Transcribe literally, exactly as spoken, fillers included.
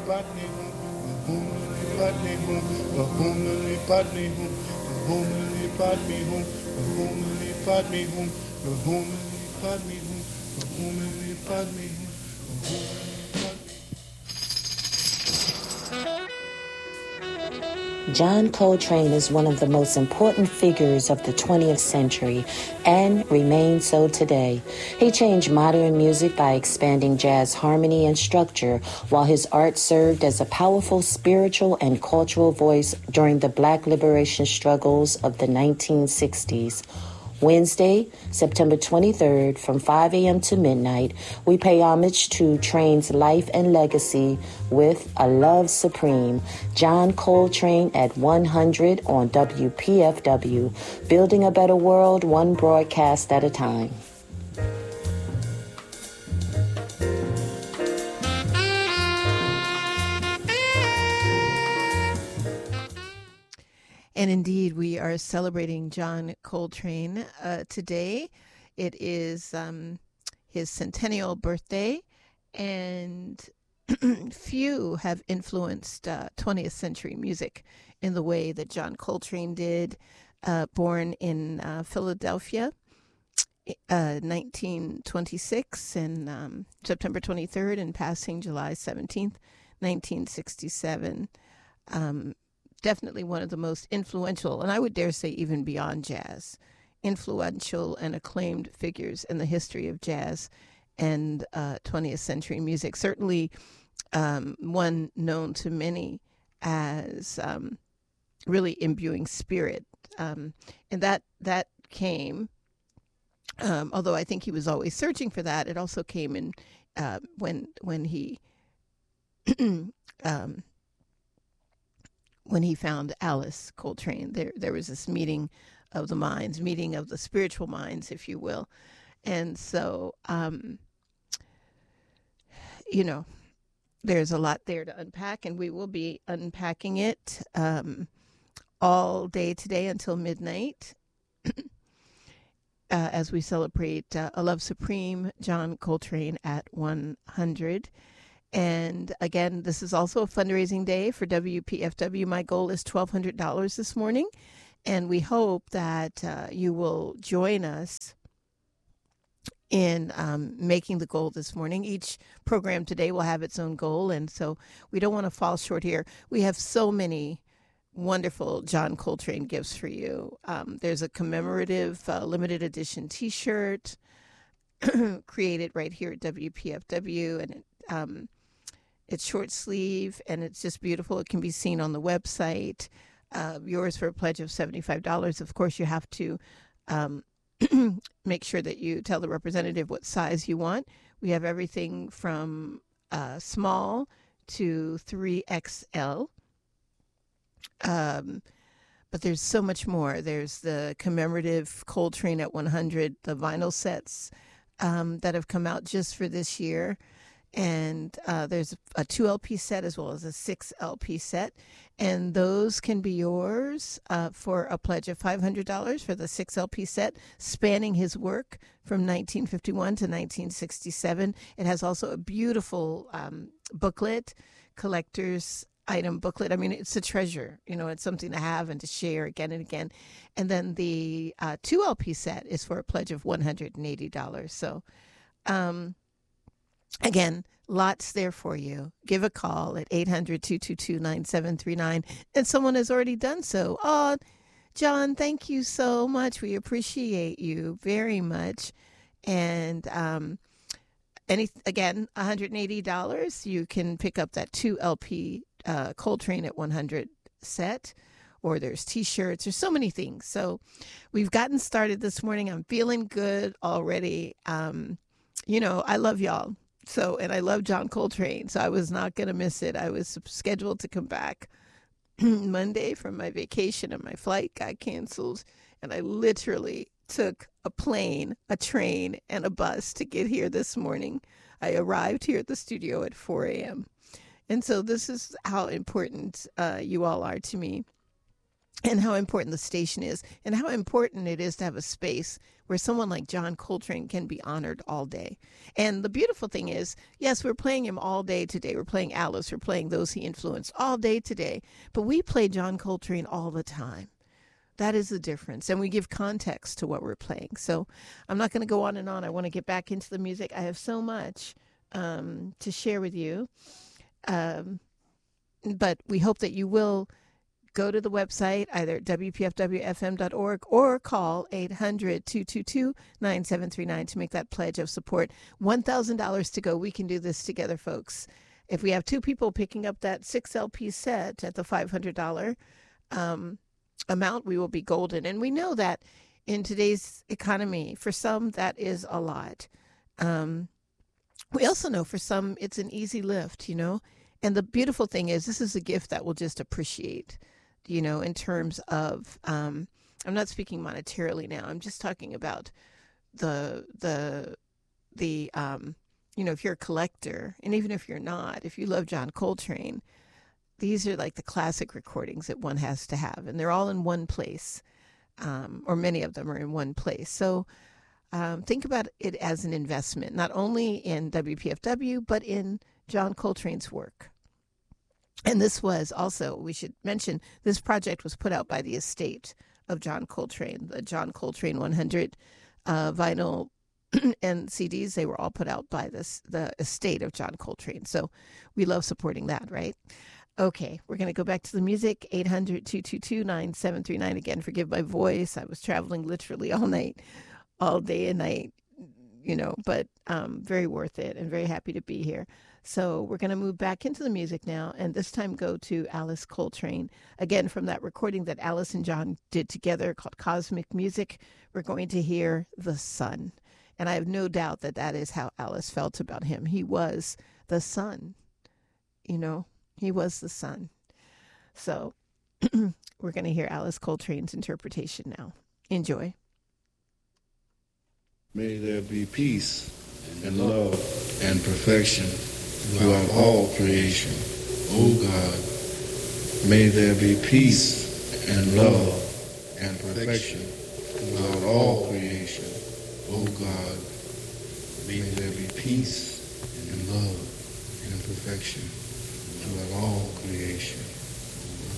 padne hum, hum li padne hum, hum li padne hum, hum li padne hum, hum li padne hum, hum li padne hum, hum li padne hum, hum li John Coltrane is one of the most important figures of the twentieth century and remains so today. He changed modern music by expanding jazz harmony and structure, while his art served as a powerful spiritual and cultural voice during the Black liberation struggles of the nineteen sixties. Wednesday, September twenty-third, from five a.m. to midnight, we pay homage to Train's life and legacy with A Love Supreme, John Coltrane at one hundred on W P F W, building a better world one broadcast at a time. And indeed, we are celebrating John Coltrane uh, today. It is um, his centennial birthday, and few have influenced uh, twentieth century music in the way that John Coltrane did. Uh, born in uh, Philadelphia, uh, nineteen twenty-six, and um, September twenty-third, and passing July seventeenth, nineteen sixty-seven. Um, definitely one of the most influential, and I would dare say even beyond jazz, influential and acclaimed figures in the history of jazz and uh, twentieth century music. Certainly um, one known to many as um, really imbuing spirit. Um, and that that came, um, although I think he was always searching for that, it also came in uh, when when he um, when he found Alice Coltrane. There there was this meeting of the minds, meeting of the spiritual minds, if you will. And so, um, you know, there's a lot there to unpack, and we will be unpacking it um, all day today until midnight uh, as we celebrate uh, A Love Supreme, John Coltrane at one hundred. And again, this is also a fundraising day for W P F W. My goal is twelve hundred dollars this morning, and we hope that uh, you will join us in um, making the goal this morning. Each program today will have its own goal, and so we don't want to fall short here. We have so many wonderful John Coltrane gifts for you. Um, there's a commemorative uh, limited edition T-shirt created right here at W P F W, and it, um, it's short sleeve, and it's just beautiful. It can be seen on the website. Uh, yours for a pledge of seventy-five dollars. Of course, you have to um, make sure that you tell the representative what size you want. We have everything from uh, small to three X L. Um, but there's so much more. There's the commemorative Coltrane at one hundred, the vinyl sets um, that have come out just for this year. And uh, there's a two L P set as well as a six L P set. And those can be yours uh, for a pledge of five hundred dollars for the six L P set, spanning his work from nineteen fifty-one to nineteen sixty-seven. It has also a beautiful um, booklet, collector's item booklet. I mean, it's a treasure. You know, it's something to have and to share again and again. And then the uh, two L P set is for a pledge of one hundred eighty dollars. So, um, again, lots there for you. Give a call at eight hundred, two two two, nine seven three nine. And someone has already done so. Oh, John, thank you so much. We appreciate you very much. And um, any again, one hundred eighty dollars. You can pick up that two L P uh, Coltrane at one hundred set. Or there's T-shirts. There's so many things. So we've gotten started this morning. I'm feeling good already. Um, you know, I love y'all. So, and I love John Coltrane, so I was not going to miss it. I was scheduled to come back Monday from my vacation, and my flight got canceled. And I literally took a plane, a train, and a bus to get here this morning. I arrived here at the studio at four a.m. And so this is how important uh, you all are to me. and how important the station is, and how important it is to have a space where someone like John Coltrane can be honored all day. And the beautiful thing is, yes, we're playing him all day today. We're playing Alice. We're playing those he influenced all day today. But we play John Coltrane all the time. That is the difference. And we give context to what we're playing. So I'm not going to go on and on. I want to get back into the music. I have so much um, to share with you. Um, but we hope that you will go to the website, either w p f w f m dot org, or call eight hundred, two two two, nine seven three nine to make that pledge of support. one thousand dollars to go. We can do this together, folks. If we have two people picking up that six L P set at the five hundred dollars um, amount, we will be golden. And we know that in today's economy, for some, that is a lot. Um, we also know for some, it's an easy lift, you know. And the beautiful thing is, this is a gift that we'll just appreciate. You know, in terms of, um, I'm not speaking monetarily now. I'm just talking about the, the, the, um, you know, if you're a collector, and even if you're not, if you love John Coltrane, these are like the classic recordings that one has to have. And they're all in one place, um, or many of them are in one place. So um, think about it as an investment, not only in W P F W, but in John Coltrane's work. And this was also, we should mention, this project was put out by the estate of John Coltrane, the John Coltrane one hundred uh, vinyl and C Ds. They were all put out by this the estate of John Coltrane. So we love supporting that, right? Okay, we're going to go back to the music. eight hundred, two two two, nine seven three nine. Again, forgive my voice. I was traveling literally all night, all day and night, you know, but um, very worth it and very happy to be here. So we're going to move back into the music now, and this time go to Alice Coltrane. Again, from that recording that Alice and John did together called Cosmic Music, we're going to hear The Sun. And I have no doubt that that is how Alice felt about him. He was the sun, you know, he was the sun. So we're going to hear Alice Coltrane's interpretation now. Enjoy. May there be peace and love and perfection throughout all creation. O God, may there be peace and love and perfection throughout all creation. O God, may there be peace and love and perfection throughout all creation.